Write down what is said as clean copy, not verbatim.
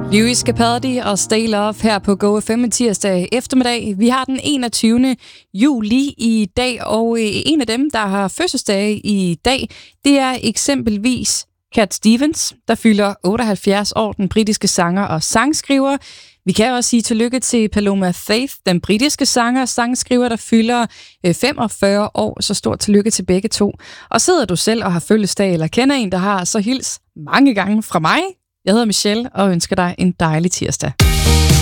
Lewis Capaldi og Stay Love her på GoFM tirsdag eftermiddag. Vi har den 21. juli i dag, og en af dem, der har fødselsdag i dag, det er eksempelvis Cat Stevens, der fylder 78 år, den britiske sanger og sangskriver. Vi kan også sige tillykke til Paloma Faith, den britiske sanger og sangskriver, der fylder 45 år. Så stort tillykke til begge to. Og sidder du selv og har fødselsdag eller kender en, der har, så hils mange gange fra mig. Jeg hedder Michelle og ønsker dig en dejlig tirsdag.